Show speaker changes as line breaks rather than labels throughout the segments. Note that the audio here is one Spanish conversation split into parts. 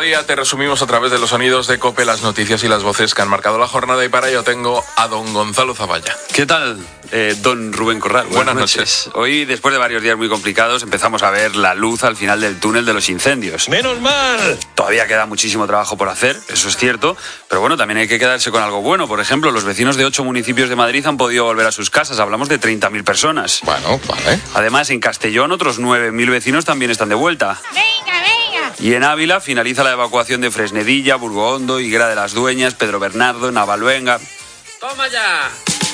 día te resumimos a través de los sonidos de COPE las noticias y las voces que han marcado la jornada, y para ello tengo a don Gonzalo Zavalla.
¿Qué tal, don Rubén Corral?
Buenas noches.
Hoy, después de varios días muy complicados, empezamos a ver la luz al final del túnel de los incendios.
¡Menos mal!
Todavía queda muchísimo trabajo por hacer, eso es cierto, pero bueno, también hay que quedarse con algo bueno. Por ejemplo, los vecinos de 8 municipios de Madrid han podido volver a sus casas. Hablamos de 30.000 personas.
Bueno, vale.
Además, en Castellón, otros 9.000 vecinos también están de vuelta.
¡Venga, venga!
Y en Ávila finaliza la evacuación de Fresnedilla, Burgohondo, Higuera de las Dueñas, Pedro Bernardo, Navaluenga.
¡Toma ya!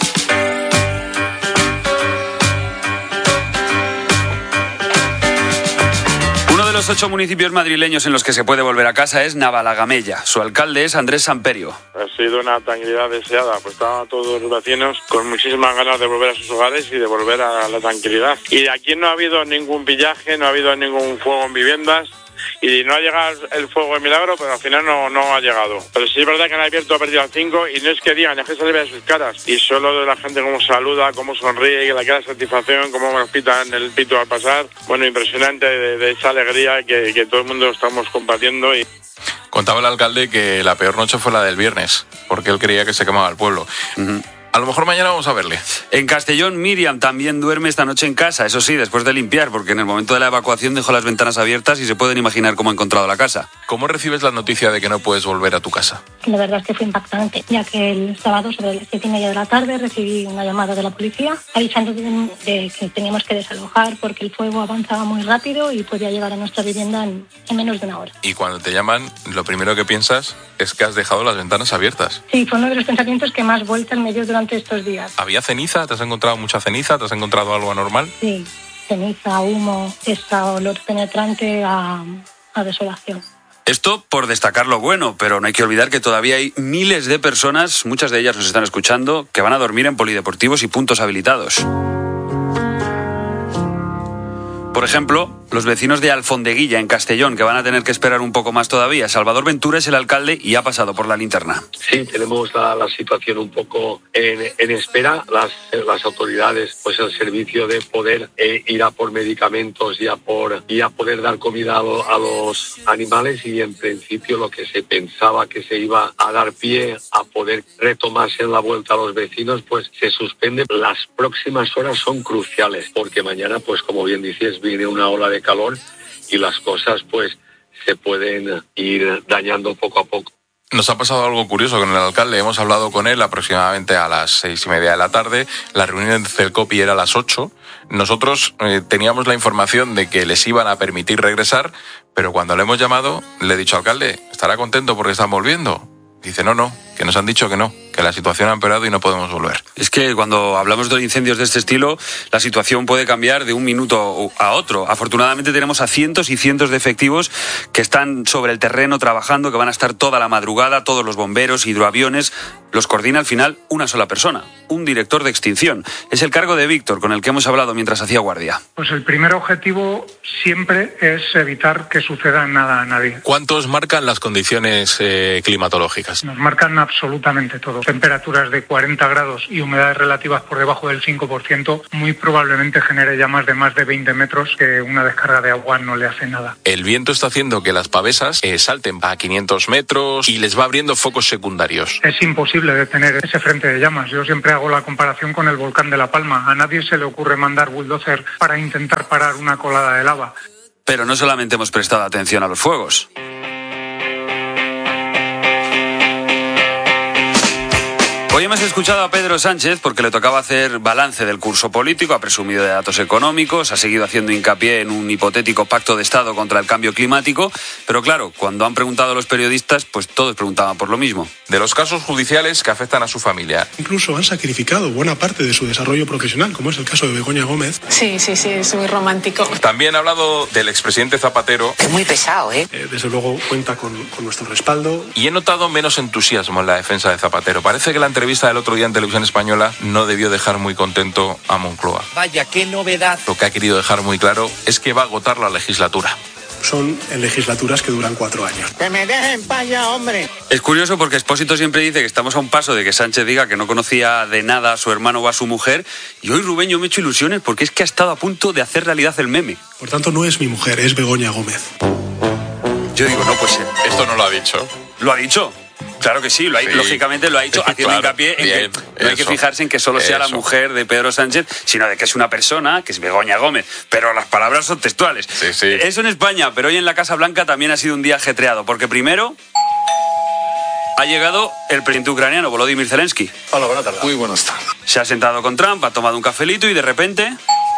Uno de los 8 municipios madrileños en los que se puede volver a casa es Navalagamella. Su alcalde es Andrés Samperio.
Ha sido una tranquilidad deseada, pues estaban todos los vecinos con muchísimas ganas de volver a sus hogares y de volver a la tranquilidad. Y aquí no ha habido ningún pillaje, no ha habido ningún fuego en viviendas. Y no ha llegado el fuego de milagro, pero al final no ha llegado. Pero sí es verdad que han abierto a partir de las 5 y no es que digan, es que se le ve sus caras. Y solo de la gente cómo saluda, cómo sonríe, y la cara de satisfacción, cómo nos pitan el pito al pasar. Bueno, impresionante de esa alegría que todo el mundo estamos compartiendo. Y
Contaba el alcalde que la peor noche fue la del viernes, porque él creía que se quemaba el pueblo. A lo mejor mañana vamos a verle.
En Castellón, Miriam también duerme esta noche en casa, eso sí, después de limpiar, porque en el momento de la evacuación dejó las ventanas abiertas y se pueden imaginar cómo ha encontrado la casa.
¿Cómo recibes la noticia de que no puedes volver a tu casa?
La verdad es que fue impactante, ya que el sábado sobre las 7:30 de la tarde recibí una llamada de la policía avisando de que teníamos que desalojar porque el fuego avanzaba muy rápido y podía llegar a nuestra vivienda en menos de una hora.
Y cuando te llaman, lo primero que piensas es que has dejado las ventanas abiertas.
Sí, fue uno de los pensamientos que más vueltas me dio durante estos días.
¿Había ceniza? ¿Te has encontrado mucha ceniza? ¿Te has encontrado algo anormal?
Sí, ceniza, humo, ese olor penetrante a desolación.
Esto por destacar lo bueno, pero no hay que olvidar que todavía hay miles de personas, muchas de ellas nos están escuchando, que van a dormir en polideportivos y puntos habilitados. Por ejemplo, los vecinos de Alfondeguilla, en Castellón, que van a tener que esperar un poco más todavía. Salvador Ventura es el alcalde y ha pasado por la linterna.
Sí, tenemos la situación un poco en espera. Las autoridades, pues el servicio de poder ir a por medicamentos y a poder dar comida a los animales, y en principio lo que se pensaba que se iba a dar pie a poder retomarse en la vuelta a los vecinos, pues se suspende. Las próximas horas son cruciales, porque mañana, pues como bien dices, viene una ola de calor y las cosas pues se pueden ir dañando poco a poco.
Nos ha pasado algo curioso con el alcalde. Hemos hablado con él aproximadamente a las 6:30 de la tarde. La reunión de Celcopi era a las 8. Nosotros teníamos la información de que les iban a permitir regresar, pero cuando le hemos llamado le he dicho, alcalde, ¿estará contento porque están volviendo? Dice, no, que nos han dicho que no, que la situación ha empeorado y no podemos volver.
Es que cuando hablamos de incendios de este estilo, la situación puede cambiar de un minuto a otro. Afortunadamente tenemos a cientos y cientos de efectivos que están sobre el terreno trabajando, que van a estar toda la madrugada, todos los bomberos, hidroaviones. Los coordina al final una sola persona, un director de extinción. Es el cargo de Víctor, con el que hemos hablado mientras hacía guardia.
Pues el primer objetivo siempre es evitar que suceda nada a nadie.
¿Cuántos marcan las condiciones climatológicas?
Nos marcan absolutamente todo. Temperaturas de 40 grados y humedades relativas por debajo del 5% muy probablemente genere llamas de más de 20 metros, que una descarga de agua no le hace nada.
El viento está haciendo que las pavesas salten a 500 metros y les va abriendo focos secundarios.
Es imposible detener ese frente de llamas. Yo siempre hago la comparación con el volcán de La Palma. A nadie se le ocurre mandar bulldozer para intentar parar una colada de lava.
Pero no solamente hemos prestado atención a los fuegos. Hoy hemos escuchado a Pedro Sánchez porque le tocaba hacer balance del curso político, ha presumido de datos económicos, ha seguido haciendo hincapié en un hipotético pacto de Estado contra el cambio climático, pero claro, cuando han preguntado a los periodistas, pues todos preguntaban por lo mismo.
De los casos judiciales que afectan a su familia.
Incluso han sacrificado buena parte de su desarrollo profesional, como es el caso de Begoña Gómez.
Sí, es muy romántico.
También ha hablado del expresidente Zapatero.
Es muy pesado,
Desde luego cuenta con nuestro respaldo.
Y he notado menos entusiasmo en la defensa de Zapatero. Parece que la entrevista del otro día en Televisión Española no debió dejar muy contento a Moncloa.
Vaya, qué novedad.
Lo que ha querido dejar muy claro es que va a agotar la legislatura.
Son en legislaturas que duran 4 años.
¡Que me dejen pa' allá, hombre!
Es curioso porque Expósito siempre dice que estamos a un paso de que Sánchez diga que no conocía de nada a su hermano o a su mujer, y hoy Rubén yo me he hecho ilusiones porque es que ha estado a punto de hacer realidad el meme.
Por tanto, no es mi mujer, es Begoña Gómez.
Yo digo, no puede ser.
Esto no lo ha dicho.
¿Lo ha dicho? Claro que sí, lógicamente lo ha dicho, haciendo
claro,
hincapié en
bien,
que no hay que fijarse en que solo sea la mujer de Pedro Sánchez, sino de que es una persona, que es Begoña Gómez. Pero las palabras son textuales.
Sí, sí.
Eso en España, pero hoy en la Casa Blanca también ha sido un día ajetreado, porque primero ha llegado el presidente ucraniano, Volodymyr Zelensky.
Hola, buenas tardes. Muy buenas tardes.
Se ha sentado con Trump, ha tomado un cafelito y de repente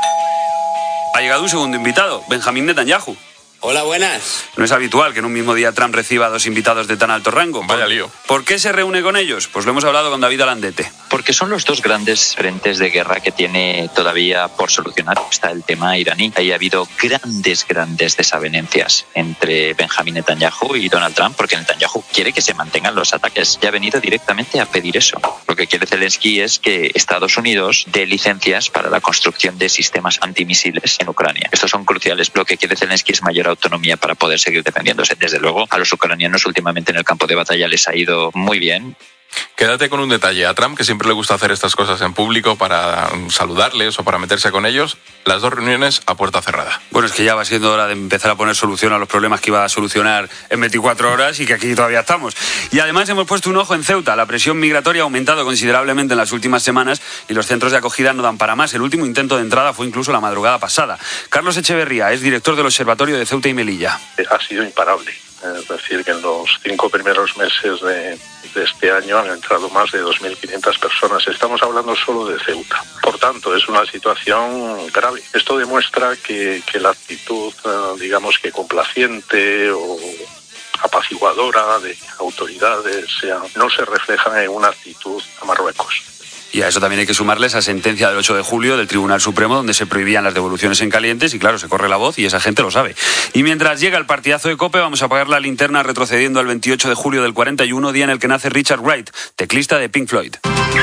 ha llegado un segundo invitado, Benjamín Netanyahu.
Hola, buenas.
No es habitual que en un mismo día Trump reciba a dos invitados de tan alto rango.
Vaya lío.
¿Por qué se reúne con ellos? Pues lo hemos hablado con David Alandete.
Porque son los dos grandes frentes de guerra que tiene todavía por solucionar. Está el tema iraní. Ahí ha habido grandes desavenencias entre Benjamín Netanyahu y Donald Trump, porque Netanyahu quiere que se mantengan los ataques. Ya ha venido directamente a pedir eso. Lo que quiere Zelensky es que Estados Unidos dé licencias para la construcción de sistemas antimisiles en Ucrania. Estos son cruciales. Lo que quiere Zelensky es mayor autonomía para poder seguir defendiéndose. Desde luego, a los ucranianos últimamente en el campo de batalla les ha ido muy bien.
Quédate con un detalle. A Trump, que siempre le gusta hacer estas cosas en público para saludarles o para meterse con ellos, las dos reuniones a puerta cerrada.
Bueno, es que ya va siendo hora de empezar a poner solución a los problemas que iba a solucionar en 24 horas y que aquí todavía estamos. Y además hemos puesto un ojo en Ceuta. La presión migratoria ha aumentado considerablemente en las últimas semanas y los centros de acogida no dan para más. El último intento de entrada fue incluso la madrugada pasada. Carlos Echeverría es director del Observatorio de Ceuta y Melilla.
Ha sido imparable. Es decir, que en los 5 primeros meses de este año han entrado más de 2.500 personas. Estamos hablando solo de Ceuta. Por tanto, es una situación grave. Esto demuestra que la actitud, digamos que complaciente o apaciguadora de autoridades no se refleja en una actitud a Marruecos.
Y a eso también hay que sumarle esa sentencia del 8 de julio del Tribunal Supremo donde se prohibían las devoluciones en calientes y claro, se corre la voz y esa gente lo sabe. Y mientras llega el partidazo de COPE vamos a apagar la linterna retrocediendo al 28 de julio del 41, día en el que nace Richard Wright, teclista de Pink Floyd.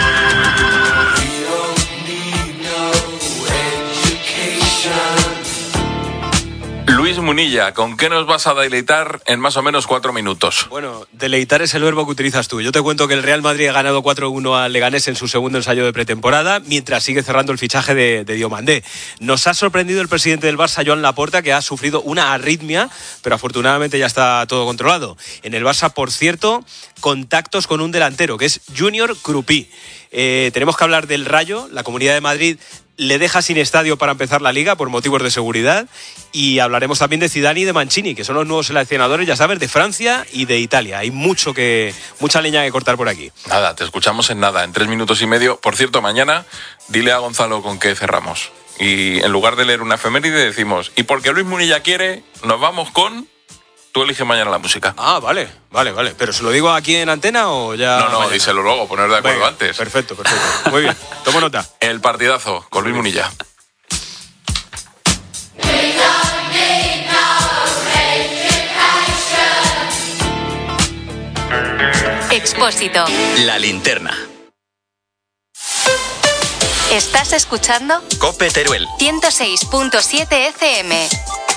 Luis Munilla, ¿con qué nos vas a deleitar en más o menos 4 minutos?
Bueno, deleitar es el verbo que utilizas tú. Yo te cuento que el Real Madrid ha ganado 4-1 al Leganés en su segundo ensayo de pretemporada, mientras sigue cerrando el fichaje de Diomandé. Nos ha sorprendido el presidente del Barça, Joan Laporta, que ha sufrido una arritmia, pero afortunadamente ya está todo controlado. En el Barça, por cierto, contactos con un delantero, que es Junior Krupí. Tenemos que hablar del Rayo. La Comunidad de Madrid le deja sin estadio para empezar la Liga por motivos de seguridad, y hablaremos también de Zidane y de Mancini, que son los nuevos seleccionadores, ya sabes, de Francia y de Italia. Hay mucha leña que cortar por aquí.
Nada, te escuchamos en nada, en 3 minutos y medio. Por cierto, mañana dile a Gonzalo con qué cerramos. Y en lugar de leer una efeméride decimos, y porque Luis Munilla quiere, nos vamos con... Tú eliges mañana la música.
Ah, vale. ¿Pero se lo digo aquí en antena o ya...?
No,
mañana?
díselo luego, poner de acuerdo. Venga, antes.
Perfecto. Muy bien, tomo nota.
El partidazo con Luis Munilla.
Expósito.
La linterna.
¿Estás escuchando?
COPE Teruel.
106.7 FM.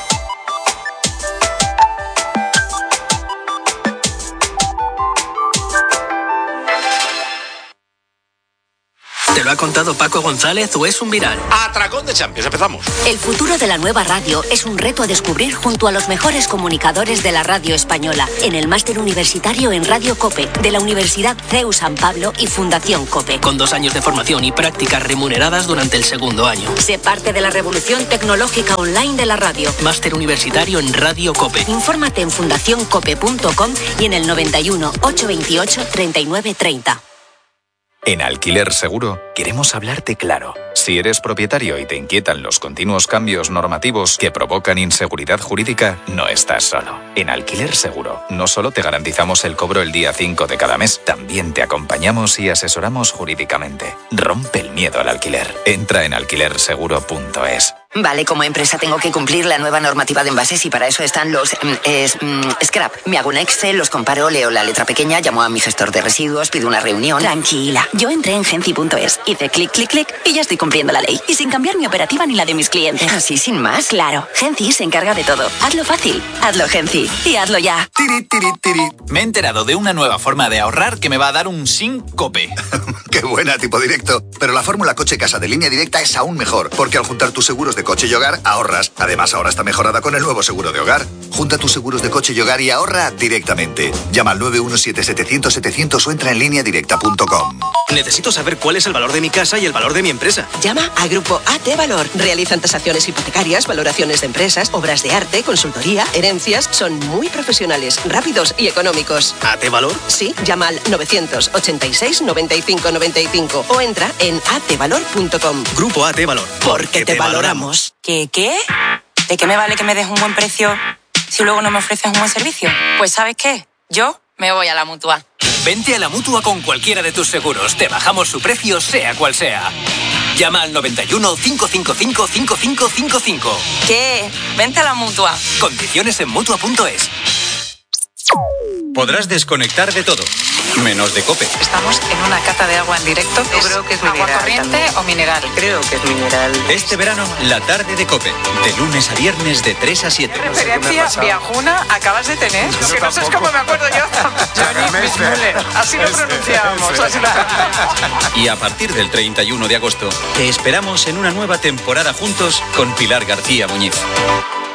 ¿Te lo ha contado Paco González o es un viral?
Atracón de Champions, empezamos.
El futuro de la nueva radio es un reto a descubrir junto a los mejores comunicadores de la radio española en el máster universitario en Radio COPE de la Universidad CEU San Pablo y Fundación COPE.
Con 2 años de formación y prácticas remuneradas durante el segundo año.
Sé parte de la revolución tecnológica online de la radio.
Máster universitario en Radio COPE.
Infórmate en fundacioncope.com y en el 91 828 3930.
En Alquiler Seguro queremos hablarte claro. Si eres propietario y te inquietan los continuos cambios normativos que provocan inseguridad jurídica, no estás solo. En Alquiler Seguro no solo te garantizamos el cobro el día 5 de cada mes, también te acompañamos y asesoramos jurídicamente. Rompe el miedo al alquiler. Entra en alquilerseguro.es.
Vale, como empresa tengo que cumplir la nueva normativa de envases y para eso están los scrap. Me hago un Excel, los comparo, leo la letra pequeña, llamo a mi gestor de residuos, pido una reunión.
Tranquila, yo entré en Genci.es, hice clic, clic, clic y ya estoy cumpliendo la ley. Y sin cambiar mi operativa ni la de mis clientes.
¿Así sin más?
Claro, Genci se encarga de todo. Hazlo fácil, hazlo Genci.
fácil. Y hazlo ya.
Tiri, tiri, tiri. Me he enterado de una nueva forma de ahorrar que me va a dar un síncope.
¡Qué buena, tipo directo! Pero la fórmula coche-casa de Línea Directa es aún mejor, porque al juntar tus seguros de coche y hogar, ahorras. Además, ahora está mejorada con el nuevo seguro de hogar. Junta tus seguros de coche y hogar y ahorra directamente. Llama al 917-700-700 o entra en lineadirecta.com.
Necesito saber cuál es el valor de mi casa y el valor de mi empresa.
Llama a Grupo AT Valor. Realizan tasaciones hipotecarias, valoraciones de empresas, obras de arte, consultoría, herencias. Son muy profesionales, rápidos y económicos.
¿AT Valor?
Sí, llama al 986 95 95 o entra en atvalor.com.
Grupo AT Valor.
Porque te valoramos.
¿Qué? ¿De qué me vale que me des un buen precio si luego no me ofreces un buen servicio? Pues ¿sabes qué? Yo me voy a la Mutua.
Vente a la Mutua con cualquiera de tus seguros. Te bajamos su precio, sea cual sea. Llama al 91 555 5555.
¿Qué? Vente a la Mutua.
Condiciones en Mutua.es.
Podrás desconectar de todo, menos de COPE.
Estamos en una cata de agua en directo. Yo creo que es mineral. ¿Agua corriente o mineral?
Creo que es mineral.
Este verano, la tarde de COPE. De lunes a viernes de 3 a 7.
¿Qué referencia viajuna acabas de tener? Lo que no sé es cómo me acuerdo yo. Johnny Müller. Así lo pronunciamos.
Y a partir del 31 de agosto, te esperamos en una nueva temporada juntos con Pilar García Muñiz.